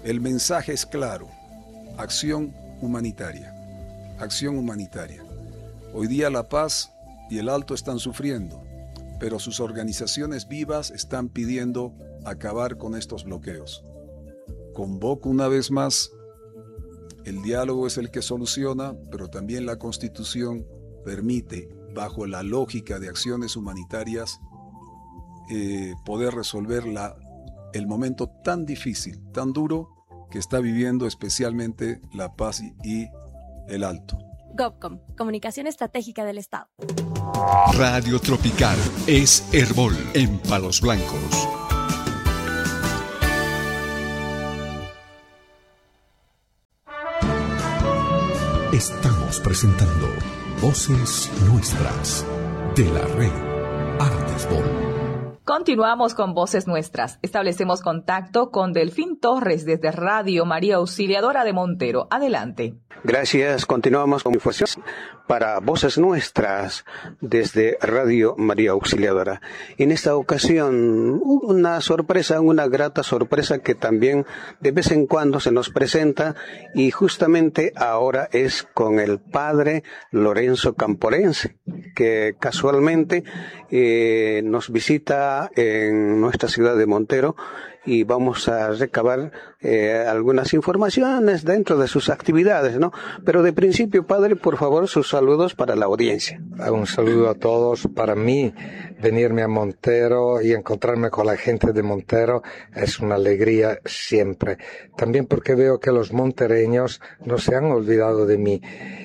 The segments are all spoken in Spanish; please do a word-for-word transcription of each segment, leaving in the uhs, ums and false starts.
El mensaje es claro: acción humanitaria, acción humanitaria. Hoy día La Paz y el Alto están sufriendo, pero sus organizaciones vivas están pidiendo acabar con estos bloqueos. Convoco una vez más: el diálogo es el que soluciona, pero también la Constitución permite, bajo la lógica de acciones humanitarias, eh, poder resolver la, el momento tan difícil, tan duro que está viviendo especialmente La Paz y el Alto. GovCom, Comunicación Estratégica del Estado. Radio Tropical es Herbol en Palos Blancos. Estamos presentando Voces Nuestras de la red Artesbol. Continuamos con Voces Nuestras. Establecemos contacto con Delfín Torres desde Radio María Auxiliadora de Montero. Adelante. Gracias. Continuamos con información para Voces Nuestras desde Radio María Auxiliadora. En esta ocasión, una sorpresa, una grata sorpresa que también de vez en cuando se nos presenta, y justamente ahora es con el padre Lorenzo Camporense, que casualmente eh, nos visita en nuestra ciudad de Montero, y vamos a recabar eh, algunas informaciones dentro de sus actividades, ¿no? Pero de principio, padre, por favor, sus saludos para la audiencia. Un saludo a todos. Para mí, venirme a Montero y encontrarme con la gente de Montero es una alegría siempre. También porque veo que los montereños no se han olvidado de mí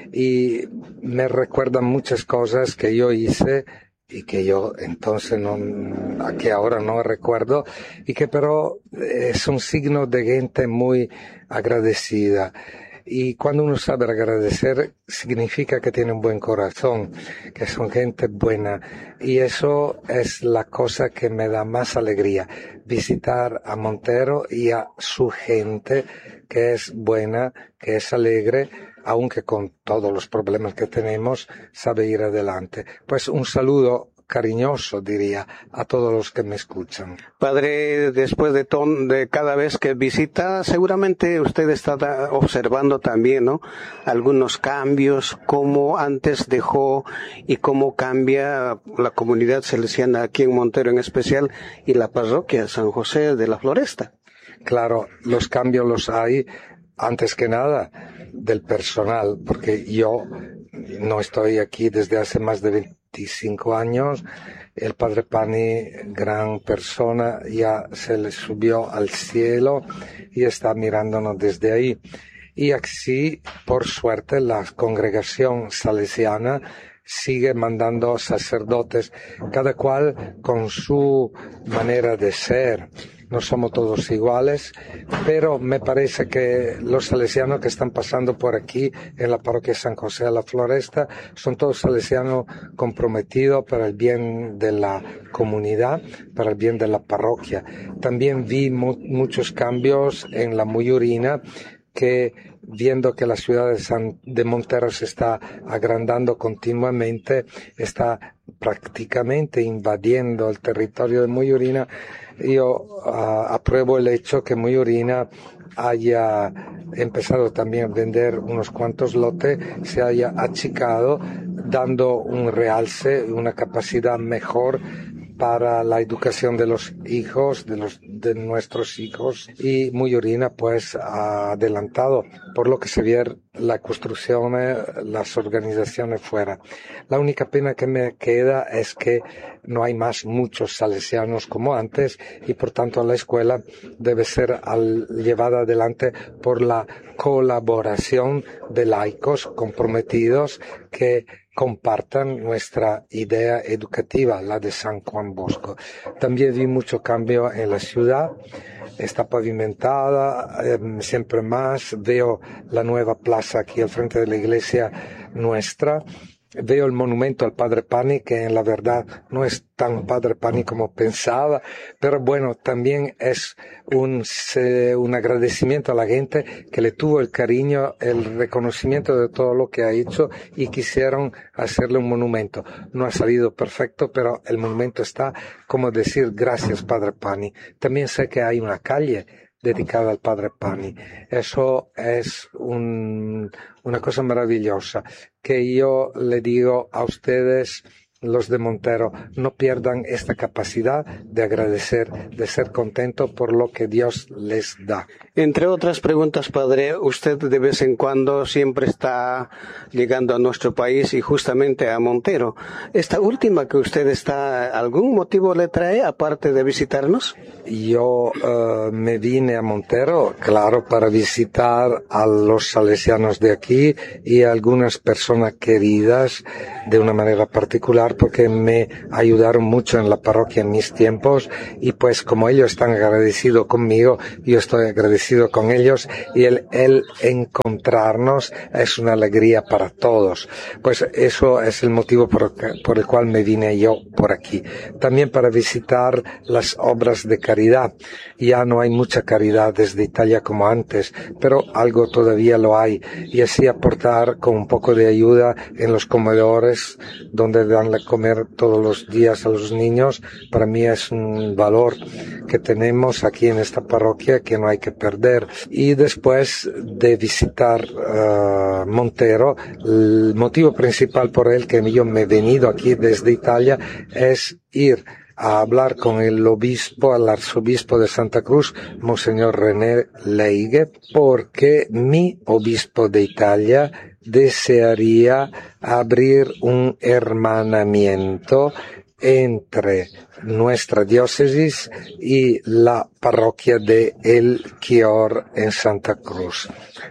y me recuerdan muchas cosas que yo hice y que yo entonces no, que ahora no recuerdo, y que pero es un signo de gente muy agradecida. Y cuando uno sabe agradecer, significa que tiene un buen corazón, que son gente buena. Y eso es la cosa que me da más alegría, visitar a Montero y a su gente, que es buena, que es alegre, aunque con todos los problemas que tenemos, sabe ir adelante. Pues un saludo cariñoso, diría, a todos los que me escuchan. Padre, después de, ton, de cada vez que visita, seguramente usted está observando también, ¿no?, algunos cambios, cómo antes dejó y cómo cambia la comunidad salesiana aquí en Montero en especial, y la parroquia San José de la Floresta. Claro, los cambios los hay, antes que nada, del personal, porque yo no estoy aquí desde hace más de veinticinco años. El padre Pani, gran persona, ya se le subió al cielo y está mirándonos desde ahí. Y así, por suerte, la congregación salesiana sigue mandando sacerdotes, cada cual con su manera de ser. No somos todos iguales, pero me parece que los salesianos que están pasando por aquí en la parroquia San José de la Floresta son todos salesianos comprometidos para el bien de la comunidad, para el bien de la parroquia. También vi mu- muchos cambios en la Muyurina, que viendo que la ciudad de, San, de Montero se está agrandando continuamente, está prácticamente invadiendo el territorio de Muyurina. Yo uh, apruebo el hecho que Muyurina haya empezado también a vender unos cuantos lotes, se haya achicado, dando un realce, una capacidad mejor para la educación de los hijos, de los de nuestros hijos, y Muyurina pues ha adelantado, por lo que se ve la construcción, las organizaciones fuera. La única pena que me queda es que no hay más muchos salesianos como antes, y por tanto la escuela debe ser al, llevada adelante por la colaboración de laicos comprometidos que compartan nuestra idea educativa, la de San Juan Bosco. También vi mucho cambio en la ciudad, está pavimentada, eh, siempre más. Veo la nueva plaza aquí al frente de la iglesia nuestra. Veo el monumento al Padre Pani, que en la verdad no es tan Padre Pani como pensaba, pero bueno, también es un, un agradecimiento a la gente que le tuvo el cariño, el reconocimiento de todo lo que ha hecho y quisieron hacerle un monumento. No ha salido perfecto, pero el monumento está, como decir, gracias Padre Pani. También sé que hay una calle dedicada al padre Pani. Eso es un, una cosa maravillosa que yo le digo a ustedes, los de Montero, no pierdan esta capacidad de agradecer, de ser contento por lo que Dios les da. Entre otras preguntas, padre, usted de vez en cuando siempre está llegando a nuestro país y justamente a Montero. Esta última que usted está, ¿algún motivo le trae aparte de visitarnos? Yo uh, me vine a Montero, claro, para visitar a los salesianos de aquí y a algunas personas queridas de una manera particular, porque me ayudaron mucho en la parroquia en mis tiempos, y pues como ellos están agradecidos conmigo, yo estoy agradecido con ellos, y el, el encontrarnos es una alegría para todos. Pues eso es el motivo por, por el cual me vine yo por aquí. También para visitar las obras de caridad. Ya no hay mucha caridad desde Italia como antes, pero algo todavía lo hay, y así aportar con un poco de ayuda en los comedores donde dan la comer todos los días a los niños. Para mí es un valor que tenemos aquí en esta parroquia que no hay que perder. Y después de visitar uh, Montero, el motivo principal por el que yo me he venido aquí desde Italia es ir a hablar con el obispo, al arzobispo de Santa Cruz, Monseñor René Leigue, porque mi obispo de Italia desearía abrir un hermanamiento entre nuestra diócesis y la parroquia de El Chior en Santa Cruz.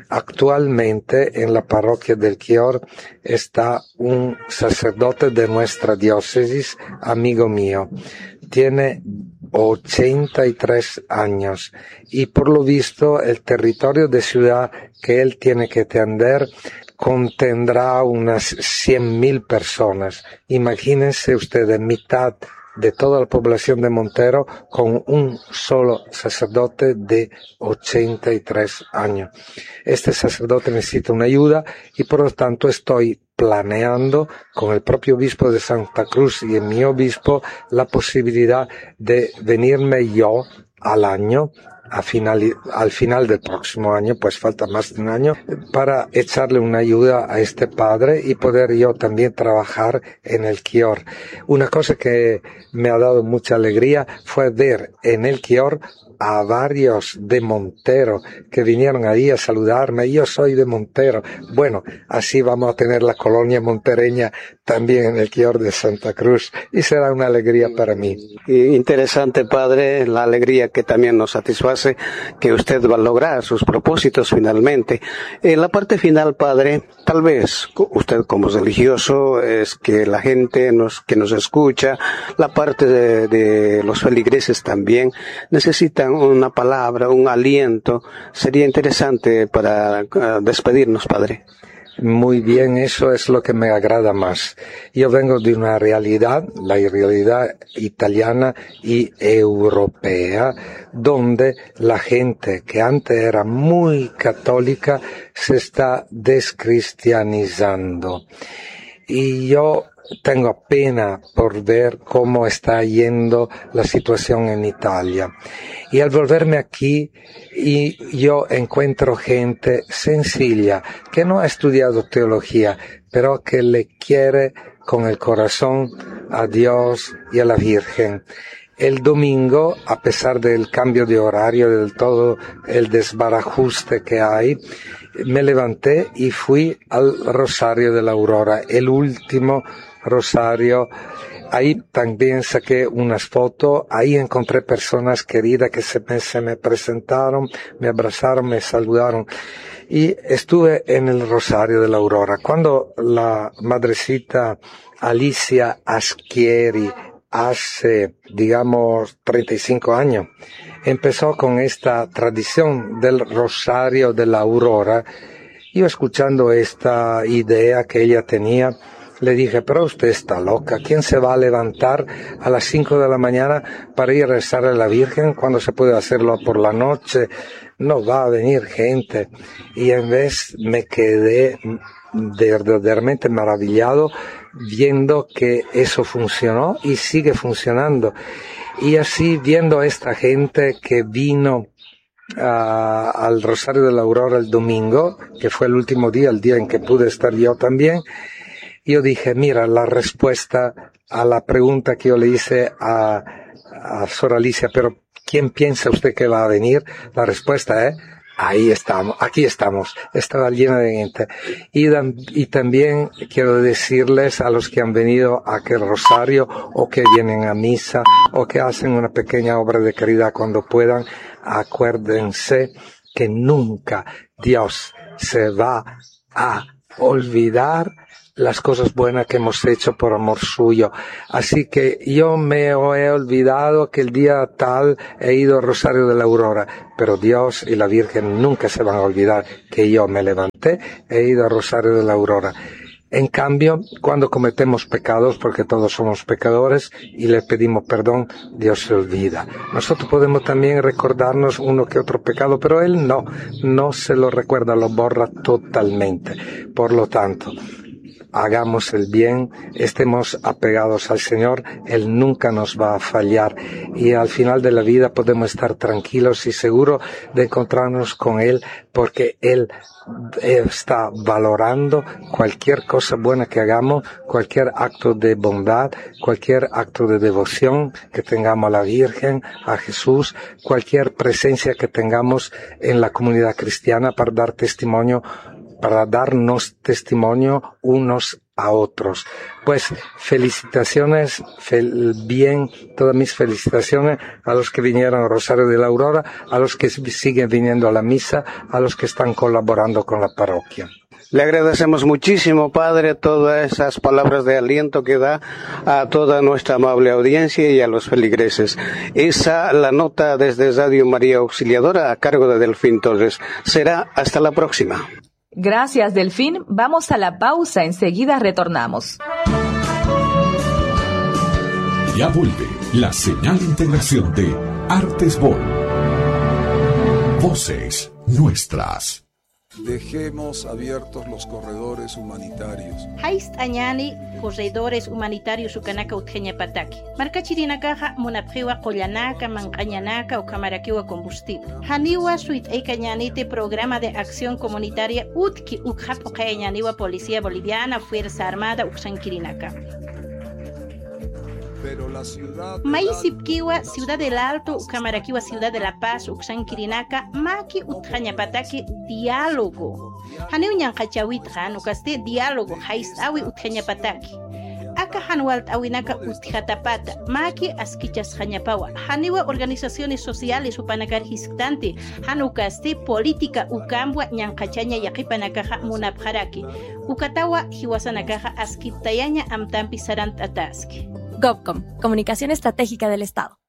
Actualmente en la parroquia del Chior está un sacerdote de nuestra diócesis, amigo mío. Tiene ochenta y tres años y por lo visto el territorio de ciudad que él tiene que atender contendrá unas cien mil personas. Imagínense ustedes, mitad de toda la población de Montero con un solo sacerdote de ochenta y tres años. Este sacerdote necesita una ayuda y por lo tanto estoy planeando con el propio obispo de Santa Cruz y mi obispo la posibilidad de venirme yo al año, a final, al final del próximo año, pues falta más de un año, para echarle una ayuda a este padre y poder yo también trabajar en el Chior. Una cosa que me ha dado mucha alegría fue ver en el Chior a varios de Montero que vinieron ahí a saludarme. Yo soy de Montero. Bueno, así vamos a tener la colonia montereña también en el Chior de Santa Cruz y será una alegría para mí. Interesante, padre, la alegría que también nos satisface que usted va a lograr sus propósitos finalmente. En la parte final, padre, tal vez usted como religioso es que la gente nos, que nos escucha, la parte de, de los feligreses también necesitan una palabra, un aliento. Sería interesante para uh, despedirnos, padre. Muy bien, eso es lo que me agrada más. Yo vengo de una realidad, la realidad italiana y europea, donde la gente que antes era muy católica se está descristianizando. Y yo tengo pena por ver cómo está yendo la situación en Italia. Y al volverme aquí, y yo encuentro gente sencilla, que no ha estudiado teología, pero que le quiere con el corazón a Dios y a la Virgen. El domingo, a pesar del cambio de horario, del todo el desbarajuste que hay, me levanté y fui al Rosario de la Aurora, el último rosario. Ahí también saqué unas fotos, ahí encontré personas queridas que se me, se me presentaron, me abrazaron, me saludaron. Y estuve en el Rosario de la Aurora. Cuando la madrecita Alicia Aschieri, hace, digamos, treinta y cinco años, empezó con esta tradición del Rosario de la Aurora, yo escuchando esta idea que ella tenía, le dije, pero usted está loca, ¿quién se va a levantar a las cinco de la mañana para ir a rezar a la Virgen cuando se puede hacerlo por la noche? No va a venir gente. Y en vez me quedé verdaderamente maravillado viendo que eso funcionó y sigue funcionando. Y así viendo a esta gente que vino a, al Rosario de la Aurora el domingo, que fue el último día, el día en que pude estar yo también. Yo dije, mira, la respuesta a la pregunta que yo le hice a, a Sor Alicia, pero ¿quién piensa usted que va a venir? La respuesta es, ahí estamos, aquí estamos, estaba llena de gente. Y, y también quiero decirles a los que han venido a aquel rosario, o que vienen a misa, o que hacen una pequeña obra de caridad cuando puedan, acuérdense que nunca Dios se va a olvidar las cosas buenas que hemos hecho por amor suyo. Así que yo me he olvidado que el día tal he ido al Rosario de la Aurora, pero Dios y la Virgen nunca se van a olvidar que yo me levanté, he ido al Rosario de la Aurora. En cambio, cuando cometemos pecados, porque todos somos pecadores, y le pedimos perdón, Dios se olvida. Nosotros podemos también recordarnos uno que otro pecado, pero Él no, no se lo recuerda, lo borra totalmente. Por lo tanto, hagamos el bien, estemos apegados al Señor, Él nunca nos va a fallar, y al final de la vida podemos estar tranquilos y seguros de encontrarnos con Él, porque Él está valorando cualquier cosa buena que hagamos, cualquier acto de bondad, cualquier acto de devoción que tengamos a la Virgen, a Jesús, cualquier presencia que tengamos en la comunidad cristiana para dar testimonio, para darnos testimonio unos a otros. Pues felicitaciones, fel, bien, todas mis felicitaciones a los que vinieron al Rosario de la Aurora, a los que siguen viniendo a la misa, a los que están colaborando con la parroquia. Le agradecemos muchísimo, Padre, todas esas palabras de aliento que da a toda nuestra amable audiencia y a los feligreses. Esa, la nota desde Radio María Auxiliadora a cargo de Delfín Torres. Será hasta la próxima. Gracias, Delfín. Vamos a la pausa, enseguida retornamos. Ya vuelve la señal de integración de Artesbol. Voces nuestras. Dejemos abiertos los corredores humanitarios. Haist añani corredores humanitarios ukanaka utjeña pataki. Marcachirinakaja munapjiwa kollanaka, mancañanaka o camaraquiwa combustible. Haniwa suit eikañanite programa de acción comunitaria utki ukhapo kañaniwa Policía Boliviana, Fuerza Armada uksankirinaka. Pero la ciudad Maisipkiwa, Ciudad del Alto, Ucamaraquiwa, Ciudad de la Paz, Uxankirinaka, Maki Utjañapataki, diálogo. Haneu Ñankachawitja, Nukaste, diálogo, Haistawi Utjañapataki. Aka Hanualt Awinaka Utjatapata, Maki Askichas Jañapawa, Haniwa Organizaciones Sociales Upanakar Hisktanti, Hanukaste, Política Ucambua, Ñankachaña Yakipanakaja Munapjaraki, Ukatawa, Hiwasanakaja Askiptayaña Amtampi Sarant Ataski. GovCom, Comunicación Estratégica del Estado.